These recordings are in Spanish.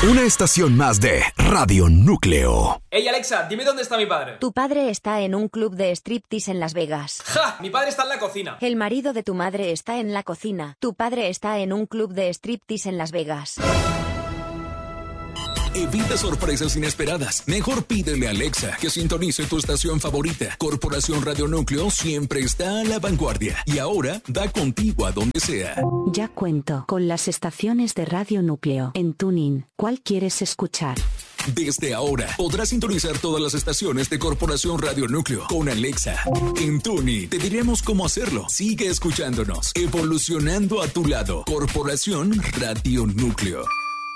Una estación más de Radio Núcleo. Ey, Alexa, dime dónde está mi padre. Tu padre está en un club de striptease en Las Vegas. ¡Ja! Mi padre está en la cocina. El marido de tu madre está en la cocina. Tu padre está en un club de striptease en Las Vegas. Evita sorpresas inesperadas. Mejor pídele a Alexa que sintonice tu estación favorita. Corporación Radio Núcleo siempre está a la vanguardia y ahora da contigo a donde sea. Ya cuento con las estaciones de Radio Núcleo en TuneIn. ¿Cuál quieres escuchar? Desde ahora podrás sintonizar todas las estaciones de Corporación Radio Núcleo con Alexa. En TuneIn te diremos cómo hacerlo. Sigue escuchándonos, evolucionando a tu lado. Corporación Radio Núcleo.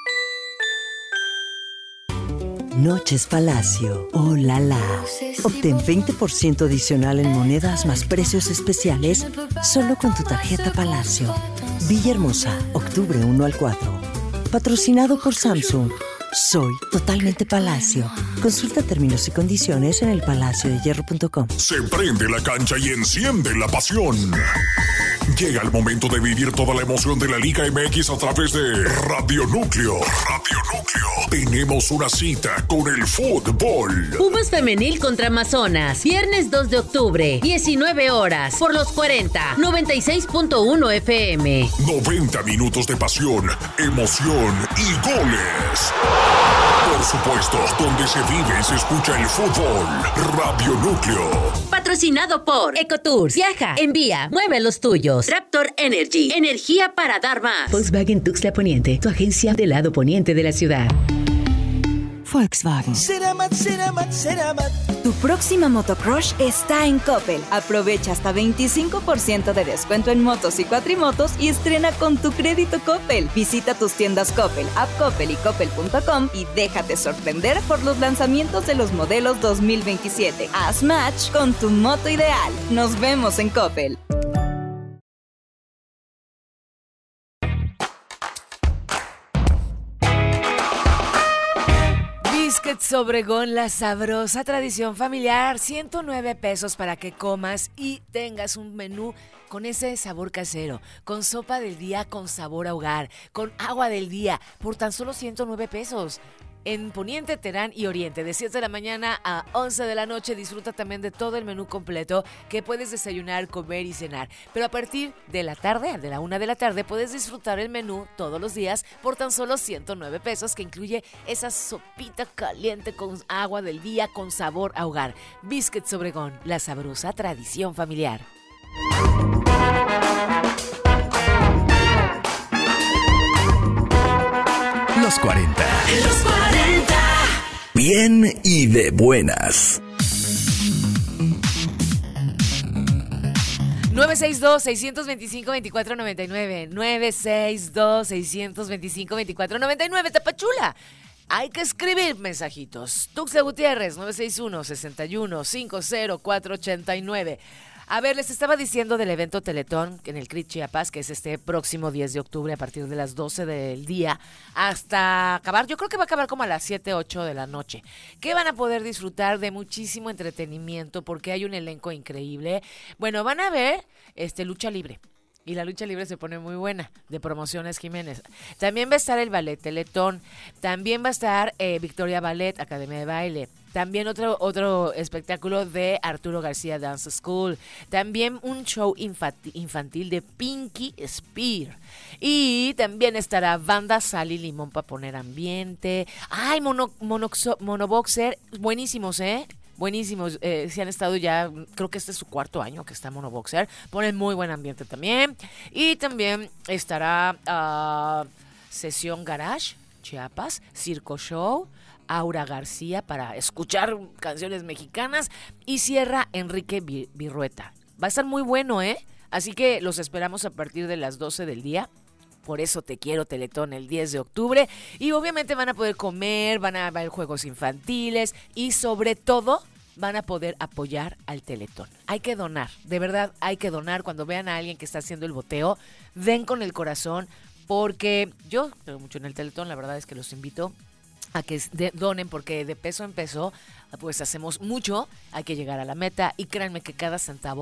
Noches Palacio. ¡Oh, la la! Obtén 20% adicional en monedas más precios especiales solo con tu tarjeta Palacio. Villahermosa, octubre 1 al 4. Patrocinado por Samsung. Soy totalmente Palacio. Consulta términos y condiciones en elpalaciodehierro.com. Se prende la cancha y enciende la pasión. Llega el momento de vivir toda la emoción de la Liga MX a través de Radio Núcleo. Radio Núcleo. Tenemos una cita con el fútbol. Pumas Femenil contra Amazonas. Viernes 2 de octubre, 19 horas. Por los 40, 96.1 FM. 90 minutos de pasión, emoción y goles. Por supuesto, donde se vive y se escucha el fútbol. Radio Núcleo. Patrocinado por Ecotours. Viaja, envía, mueve los tuyos. Raptor Energy. Energía para dar más. Volkswagen Tuxtla Poniente, tu agencia del lado poniente de la ciudad. Volkswagen. Tu próxima motocross está en Coppel. Aprovecha hasta 25% de descuento en motos y cuatrimotos y estrena con tu crédito Coppel. Visita tus tiendas Coppel, App Coppel y Coppel.com y déjate sorprender por los lanzamientos de los modelos 2027. Haz match con tu moto ideal. Nos vemos en Coppel. Biscuits Obregón, la sabrosa tradición familiar, 109 pesos para que comas y tengas un menú con ese sabor casero, con sopa del día con sabor a hogar, con agua del día, por tan solo 109 pesos. En Poniente, Terán y Oriente, de 7 de la mañana a 11 de la noche, disfruta también de todo el menú completo que puedes desayunar, comer y cenar. Pero a partir de la tarde, de la 1 de la tarde, puedes disfrutar el menú todos los días por tan solo 109 pesos, que incluye esa sopita caliente con agua del día con sabor a hogar. Biscuits Obregón, la sabrosa tradición familiar. Los 40. Los 40. Bien y de buenas. 962-625-2499. 962-625-2499. Tapachula. Hay que escribir mensajitos. Tuxtla Gutiérrez, 961-61-50489. A ver, les estaba diciendo del evento Teletón en el CRIT Chiapas, que es este próximo 10 de octubre a partir de las 12 del día hasta acabar. Yo creo que va a acabar como a las 7, 8 de la noche. Que van a poder disfrutar de muchísimo entretenimiento porque hay un elenco increíble. Bueno, van a ver lucha libre. Y la lucha libre se pone muy buena, de Promociones Jiménez. También va a estar el Ballet Teletón. También va a estar Victoria Ballet, Academia de Baile. También otro espectáculo de Arturo García Dance School. También un show infantil de Pinky Spear. Y también estará Banda Sal y Limón para poner ambiente. ¡Ay, Monoboxer! Buenísimos, ¿eh? Buenísimos, si han estado ya, creo que este es su 4º año que está Monoboxer, ponen muy buen ambiente también. Y también estará Sesión Garage, Chiapas, Circo Show, Aura García para escuchar canciones mexicanas y cierra Enrique Virrueta. Va a estar muy bueno, ¿eh? Así que los esperamos a partir de las 12 del día. Por eso te quiero Teletón el 10 de octubre. Y obviamente van a poder comer, van a haber juegos infantiles y sobre todo van a poder apoyar al Teletón. Hay que donar, de verdad hay que donar. Cuando vean a alguien que está haciendo el boteo, den con el corazón porque yo creo mucho en el Teletón. La verdad es que los invito a que donen porque de peso en peso pues hacemos mucho. Hay que llegar a la meta y créanme que cada centavo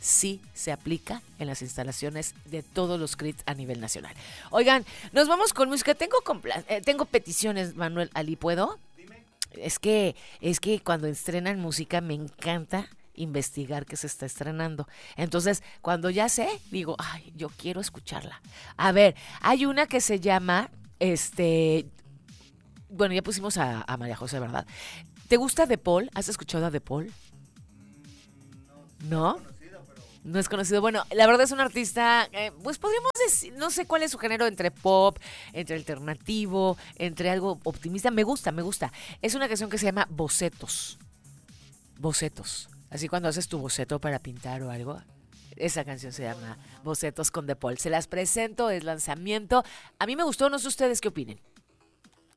sí se aplica en las instalaciones de todos los CRITs a nivel nacional. Oigan, nos vamos con música. Tengo peticiones, Manuel Ali, ¿puedo? Dime. Es que cuando estrenan música me encanta investigar qué se está estrenando. Entonces, cuando ya sé, digo, ay, yo quiero escucharla. A ver, hay una que se llama, bueno, ya pusimos a María José, ¿verdad? ¿Te gusta De Paul? ¿Has escuchado a De Paul? ¿No? No es conocido. Bueno, la verdad es un artista, pues podríamos decir, no sé cuál es su género, entre pop, entre alternativo, entre algo optimista. Me gusta. Es una canción que se llama Bocetos. Bocetos. Así cuando haces tu boceto para pintar o algo. Esa canción se llama Bocetos con De Paul. Se las presento, es lanzamiento. A mí me gustó, no sé ustedes qué opinen.